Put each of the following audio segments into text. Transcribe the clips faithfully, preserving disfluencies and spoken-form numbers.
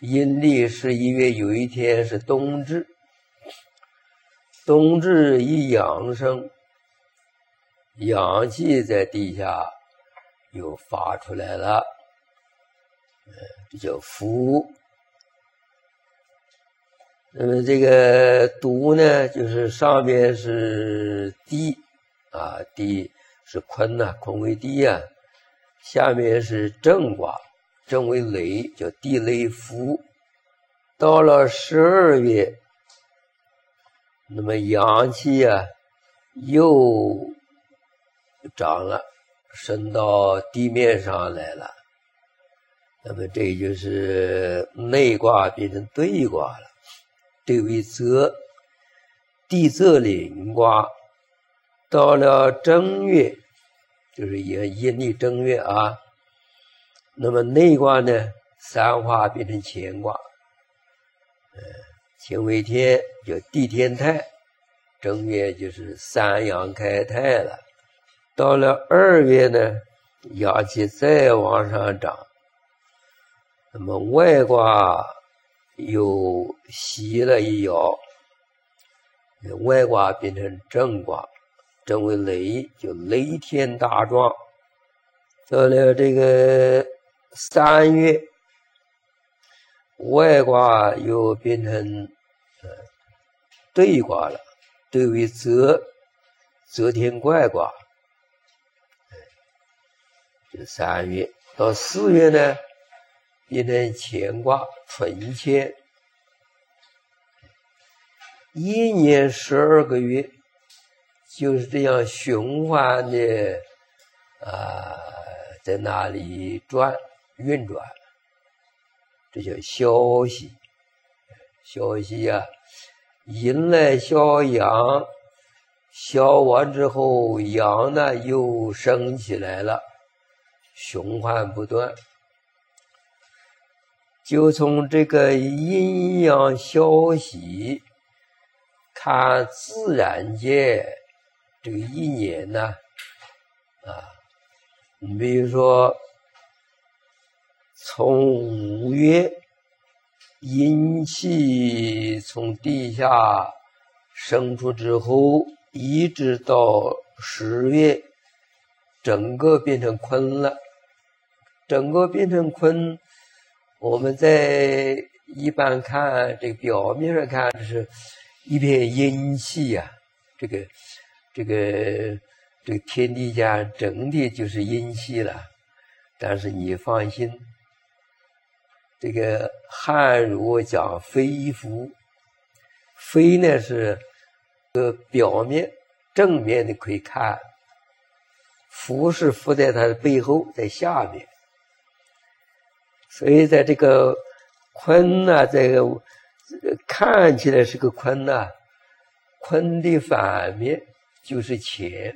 阴历十一月有一天是冬至，冬至一阳生，阳气在地下又发出来了，这叫伏。那么这个独呢，就是上面是地啊，地是坤呐、啊，坤为地啊，下面是正卦，正为雷，叫地雷伏。到了十二月，那么阳气啊又长了，升到地面上来了。那么这就是内卦变成兑卦了，兑为泽，地泽临卦。到了正月，就是阴历正月啊，那么内卦呢，三化变成乾卦，呃，乾为天，叫地天泰，正月就是三阳开泰了。到了二月呢，阳气再往上涨，那么外卦又袭了一爻，外卦变成正卦，正为雷，就雷天大壮。到了这个三月，外卦又变成呃兑卦了，兑为泽，泽天怪卦。这三月到四月呢，变成乾卦，纯乾。一年十二个月就是这样循环的啊，在那里转运转，这叫消息。消息啊，阴来消阳，消完之后阳呢又升起来了，循环不断。就从这个阴阳消息看自然界这个一年呢，啊，你比如说从五月阴气从地下生出之后，一直到十月，整个变成坤了。整个变成坤，我们在一般看这个表面上看是一片阴气呀、啊，这个这个这个天地间整体就是阴气了。但是你放心，这个汉儒讲非伏，非呢是个表面正面的可以看，伏是伏在它的背后，在下面。所以在这个坤呢、啊，这个看起来是个坤呢、啊，坤的反面就是乾。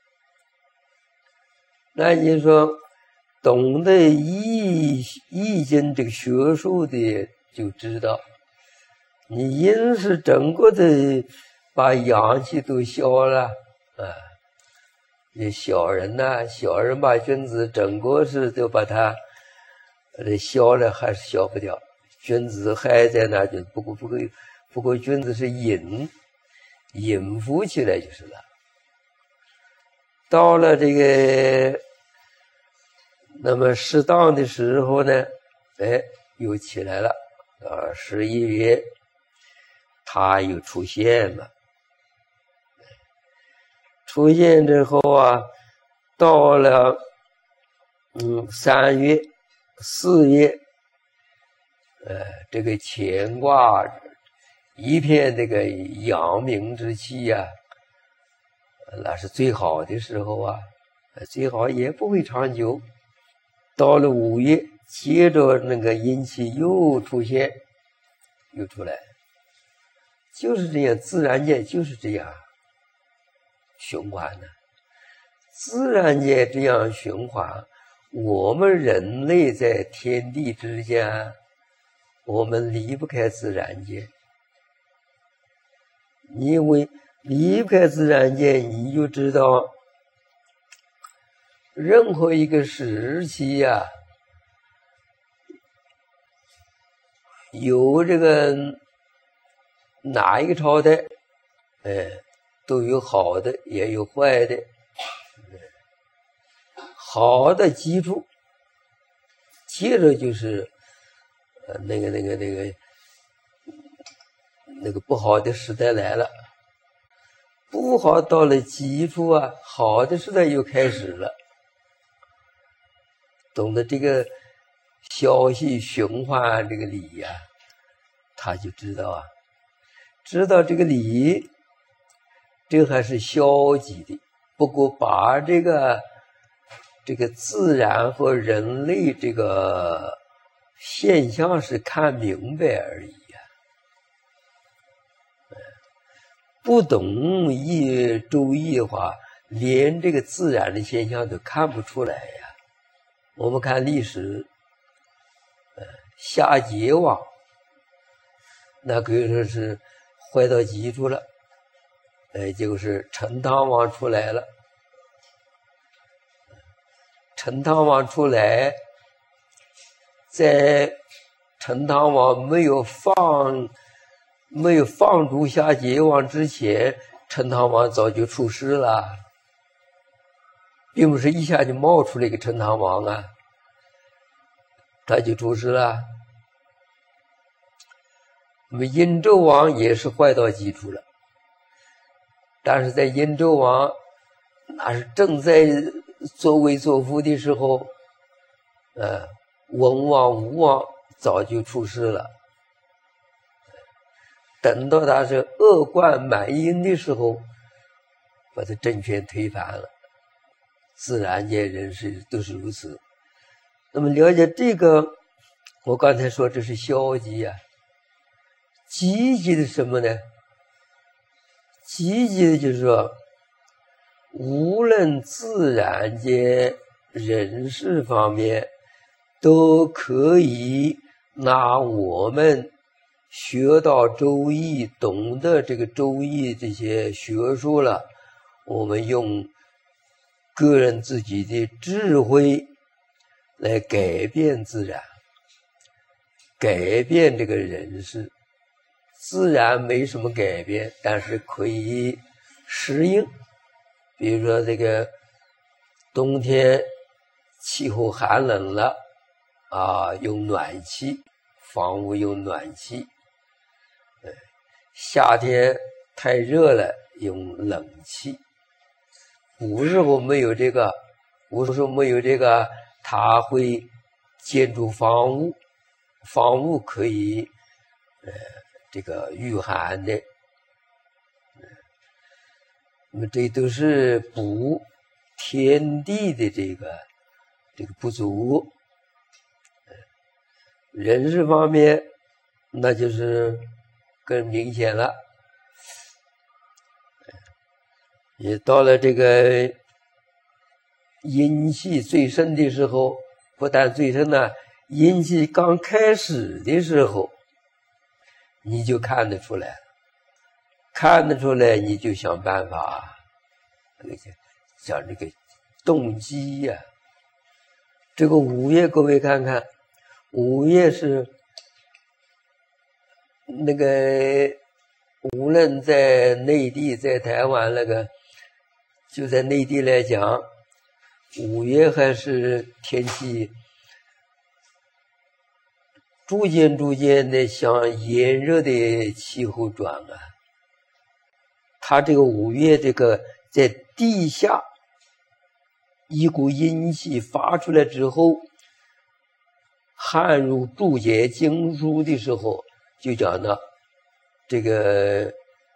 那你说懂得易易经这个学术的就知道，你阴是整个的把阳气都消了啊。这小人呢、啊，小人把君子整个是都把它呃消了，还是消不掉。君子还在那，就不过不过不过君子是隐隐伏起来就是了。到了这个那么适当的时候呢，哎，又起来了啊！十一月，它又出现了。出现之后啊，到了嗯三月、四月，呃，这个乾卦一片这个阳明之气呀、啊，那是最好的时候啊，最好也不会长久。到了五月，接着那个阴气又出现，又出来，就是这样，自然界就是这样循环的。自然界这样循环，我们人类在天地之间，我们离不开自然界。因为离不开自然界，你就知道任何一个时期呀、啊， 有这个哪一个朝代，哎，都有好的，也有坏的。好的基础，接着就是呃那个那个那个那个不好的时代来了，不好到了基础啊，好的时代又开始了。懂得这个消息循环这个理呀、啊，他就知道啊，知道这个理，这还是消极的。不过把这个这个自然和人类这个现象是看明白而已呀、啊，不懂一周易的话，连这个自然的现象都看不出来呀。我们看历史，呃，夏桀王，那可以说是坏到极处了，哎，结果是陈汤王出来了。陈汤王出来，在陈汤王没有放没有放逐夏桀王之前，陈汤王早就出世了。并不是一下就冒出了一个陈汤王啊，他就出世了。那么殷纣王也是坏到极处了，但是在殷纣王那是正在作威作福的时候，呃，文王、武王早就出世了。等到他是恶贯满盈的时候，把他政权推翻了。自然界人士都是如此。那么了解这个，我刚才说这是消极啊，积极的什么呢？积极的就是说，无论自然界人事方面，都可以拿我们学到周易，懂得这个周易这些学术了，我们用个人自己的智慧来改变自然，改变这个人事。自然没什么改变，但是可以适应。比如说这个冬天气候寒冷了啊，用暖气，房屋用暖气。呃，夏天太热了，用冷气。古时候没有这个，古时候没有这个，它会建筑房屋，房屋可以呃这个御寒的。那么这都是补天地的这个这个不足。人事方面，那就是更明显了。也到了这个阴气最盛的时候，不但最盛呢，阴气刚开始的时候，你就看得出来，看得出来，你就想办法，那个讲这个动机呀、啊。这个五月，各位看看，五月是那个无论在内地，在台湾那个。就在内地来讲，五月还是天气逐渐逐渐的向炎热的气候转啊。它这个五月这个在地下一股阴气发出来之后，汗入注解经书的时候，就讲到这个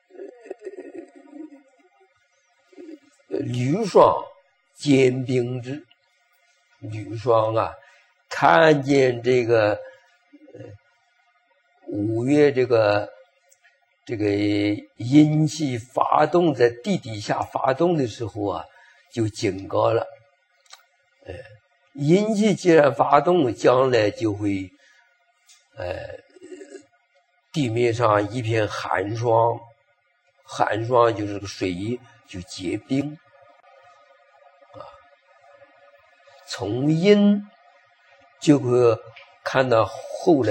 吕霜坚冰之，吕霜啊，看见这个呃五月这个这个阴气发动在地底下发动的时候啊，就警告了，呃，阴气既然发动，将来就会呃地面上一片寒霜，寒霜就是个水就结冰。从阴就会看到后来